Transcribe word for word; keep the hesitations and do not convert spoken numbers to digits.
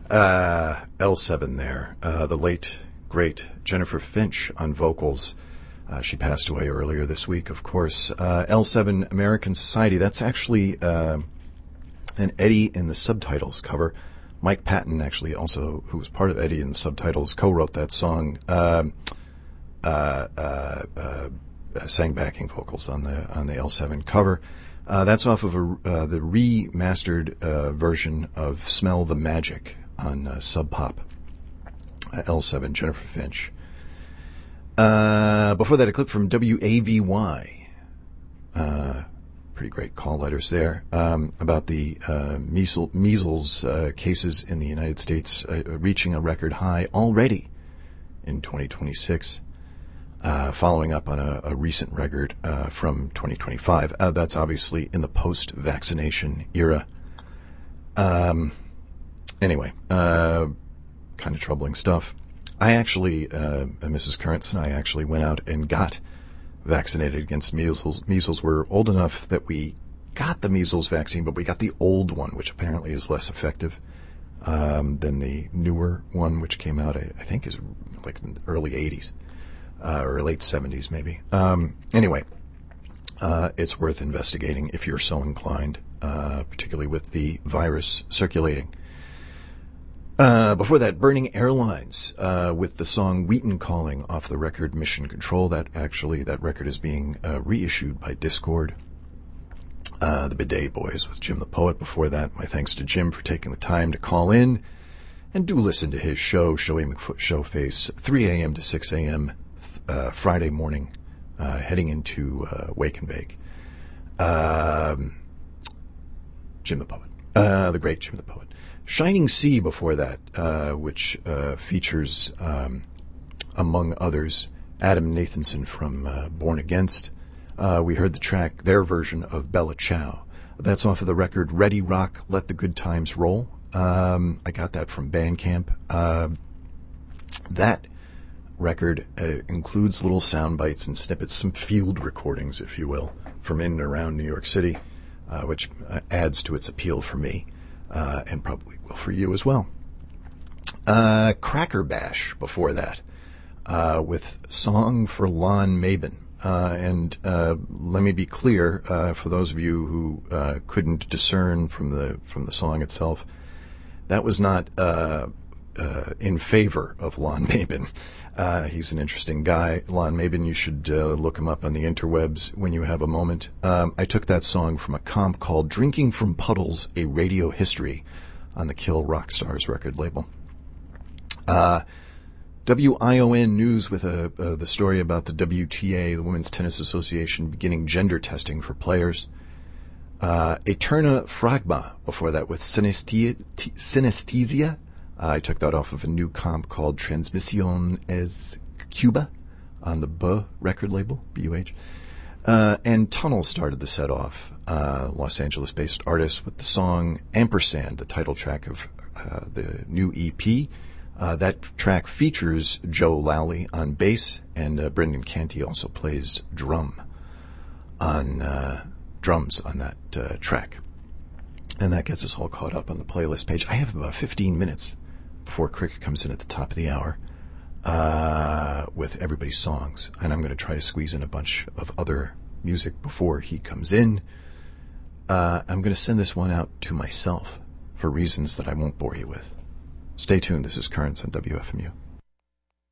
Uh, L seven there. Uh, the late, great Jennifer Finch on vocals. Uh, she passed away earlier this week, of course. Uh, L seven, American Society. That's actually uh, an Eddie in the Subtitles cover. Mike Patton, actually, also, who was part of Eddie in the Subtitles, co-wrote that song. Uh, uh, uh, uh, sang backing vocals on the on the L seven cover. Uh, that's off of a, uh, the remastered uh, version of "Smell the Magic" on uh, Sub Pop. Uh, L seven, Jennifer Finch. Uh, before that, a clip from W A V Y. Uh, pretty great call letters there um, about the uh, measles, measles uh, cases in the United States uh, reaching a record high already in twenty twenty-six, uh, following up on a, a recent record uh, from twenty twenty-five. Uh, that's obviously in the post-vaccination era. Um, anyway, uh, kind of troubling stuff. I actually, uh, Missus Currents and I actually went out and got vaccinated against measles. Measles. We're old enough that we got the measles vaccine, but we got the old one, which apparently is less effective um, than the newer one, which came out, I, I think, is like in the early eighties uh, or late seventies, maybe. Um, anyway, uh, it's worth investigating if you're so inclined, uh, particularly with the virus circulating. Uh, before that, Burning Airlines, uh, with the song Wheaton Calling off the record Mission Control. That actually, that record is being, uh, reissued by Discord. Uh, the Bidet Boys with Jim the Poet. Before that, my thanks to Jim for taking the time to call in. And do listen to his show, Showy McFoot Showface, three a.m. to six a.m., uh, Friday morning, uh, heading into, uh, Wake and Bake. Um, Jim the Poet. Uh, the great Jim the Poet. Shining Sea before that, uh, which uh, features, um, among others, Adam Nathanson from uh, Born Against. Uh, we heard the track, their version of Bella Ciao. That's off of the record Ready Rock, Let the Good Times Roll. Um, I got that from Bandcamp. Uh, that record uh, includes little sound bites and snippets, some field recordings, if you will, from in and around New York City, uh, which uh, adds to its appeal for me. Uh, and probably will for you as well. Uh, Cracker Bash before that, uh, with Song for Lon Mabin. Uh, and, uh, let me be clear, uh, for those of you who, uh, couldn't discern from the, from the song itself, that was not, uh, uh, in favor of Lon Mabin. Uh, he's an interesting guy. Lon Mabin, you should uh, look him up on the interwebs when you have a moment. Um, I took that song from a comp called Drinking from Puddles, A Radio History on the Kill Rock Stars record label. Uh, W I O N News with a, uh, the story about the W T A, the Women's Tennis Association, beginning gender testing for players. Uh, Eterna Fragma before that with Synesthesia. Synesthesia. Uh, I took that off of a new comp called Transmisión es Cuba on the B record label, B U H. Uh, and Tunnel started the set off, uh, Los Angeles-based artist with the song Ampersand, the title track of uh, the new E P. Uh, that track features Joe Lally on bass, and uh, Brendan Canty also plays drum on uh, drums on that uh, track. And that gets us all caught up on the playlist page. I have about fifteen minutes before Cricket comes in at the top of the hour uh, with everybody's songs. And I'm going to try to squeeze in a bunch of other music before he comes in. Uh, I'm going to send this one out to myself for reasons that I won't bore you with. Stay tuned. This is Currents on W F M U.